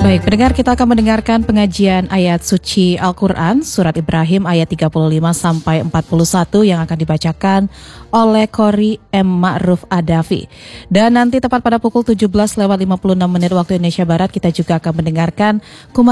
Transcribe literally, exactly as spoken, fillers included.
Baik, pendengar, kita akan mendengarkan pengajian ayat suci Al-Quran, surat Ibrahim ayat tiga puluh lima sampai empat puluh satu yang akan dibacakan oleh Qori M. Ma'ruf Adafi. Dan nanti tepat pada pukul tujuh belas lewat lima puluh enam menit waktu Indonesia Barat, kita juga akan mendengarkan